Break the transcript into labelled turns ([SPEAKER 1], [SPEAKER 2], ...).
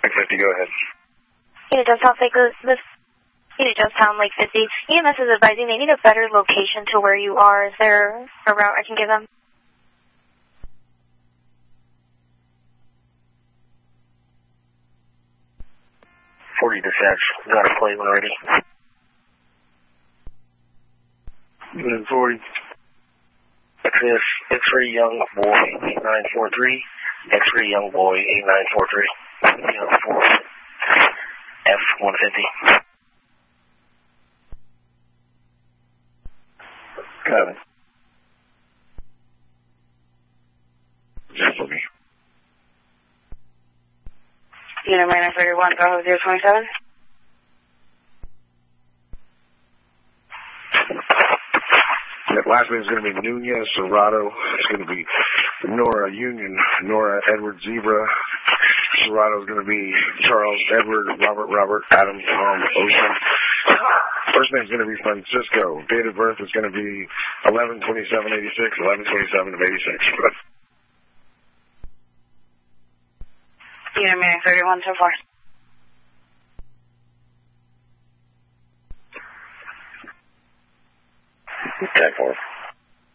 [SPEAKER 1] 50, go ahead.
[SPEAKER 2] Unit Johnstown, Lake 50. EMS is advising they need a better location to where you are. Is there a route I can give them?
[SPEAKER 1] Dispatch, got a plate when ready. Unit 40. X-ray Young Boy 8943. X-ray Young Boy 8943. Unit 4. F-150. Got it. Just for me.
[SPEAKER 3] Unit Mariner 31, Bravo 027.
[SPEAKER 1] That last name is going to be Nunez Serrato. It's going to be Nora Union, Nora Edward Zebra. Serrato is going to be Charles Edward Robert Adam Tom Ocean. First name is going to be Francisco. Date of birth is going to be 11/27/86, 11/27/86.
[SPEAKER 3] Unit Mariner 31 so far.
[SPEAKER 1] Okay, 4.